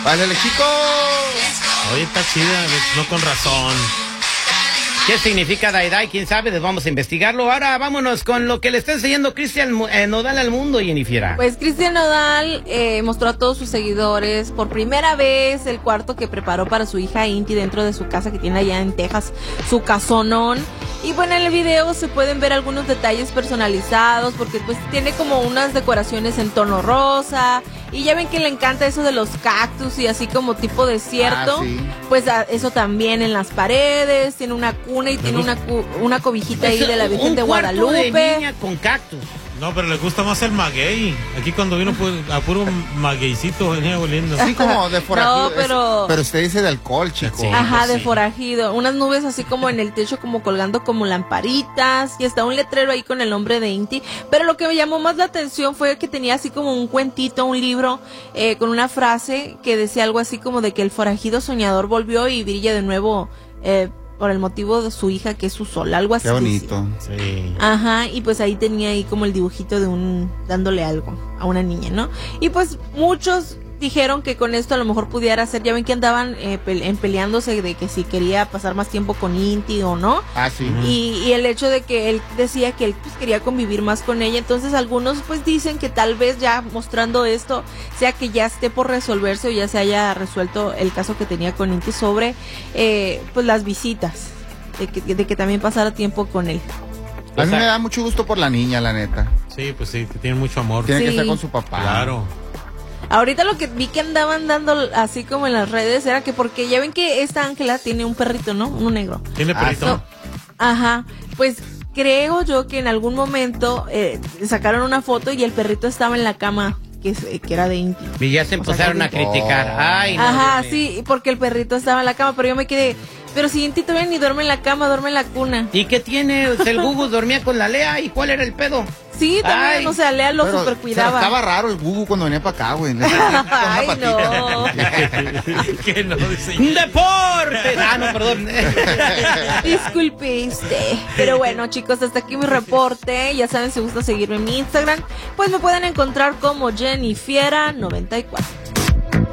¡Báilale, chicos! Oye, está chida, no con razón. ¿Qué significa Dai? ¿Quién sabe? Les vamos a investigarlo. Ahora vámonos con lo que le está enseñando Cristian Nodal al mundo, Jennifer. Pues Cristian Nodal mostró a todos sus seguidores por primera vez el cuarto que preparó para su hija Inti dentro de su casa que tiene allá en Texas, su casonón. Y bueno, en el video se pueden ver algunos detalles personalizados porque pues tiene como unas decoraciones en tono rosa. Y ya ven que le encanta eso de los cactus y así como tipo desierto. Sí. Pues eso también en las paredes. Tiene una cuna y tiene una cobijita ahí de la Virgen de Guadalupe. Un cuarto de niña con cactus. No, pero le gusta más el maguey. Aquí cuando vino pues, a puro magueycito venía oliendo. Así como de forajido. No, pero usted dice de alcohol, chico. Sí. ajá, pues de sí. forajido. Unas nubes así como en el techo, como colgando como lamparitas. Y hasta un letrero ahí con el nombre de Inti. Pero lo que me llamó más la atención fue que tenía así como un cuentito, un libro, con una frase que decía algo así como de que el forajido soñador volvió y brilla de nuevo por el motivo de su hija, que es su sol. Algo así. Qué bonito. Sí. Ajá, y pues ahí tenía ahí como el dibujito de dándole algo a una niña, ¿no? Y pues muchos dijeron que con esto a lo mejor pudiera ser, ya ven que andaban peleándose de que si quería pasar más tiempo con Inti o no. Ah, sí. Y el hecho de que él decía que él pues quería convivir más con ella, entonces algunos pues dicen que tal vez ya mostrando esto, sea que ya esté por resolverse o ya se haya resuelto el caso que tenía con Inti sobre pues las visitas, de que también pasara tiempo con él. A mí me da mucho gusto por la niña, la neta. Sí, pues sí, que tiene mucho amor. Tiene que Sí. estar con su papá. Claro. Ahorita lo que vi que andaban dando así como en las redes era que porque ya ven que esta Ángela tiene un perrito, ¿no? Uno negro. ¿Tiene perrito? No. Ajá, pues creo yo que en algún momento sacaron una foto y el perrito estaba en la cama que era de Inti. Y ya se empezaron a criticar. Ay, no, Ajá, Dios mío. sí, porque el perrito estaba en la cama, pero yo me quedé, pero si Inti todavía ni duerme en la cama, duerme en la cuna. ¿Y qué tiene? El Gugu dormía con la Lea. ¿Y cuál era el pedo? Sí, también, Ay. o sea, Lea lo Pero super cuidaba. estaba raro el Gugu cuando venía para acá, güey. Ay, no. Que no dice. ¡Deporte! Ah, no, perdón. Disculpe. Pero bueno, chicos, hasta aquí mi reporte. Ya saben, si gusta seguirme en mi Instagram, pues me pueden encontrar como Jennifiera94.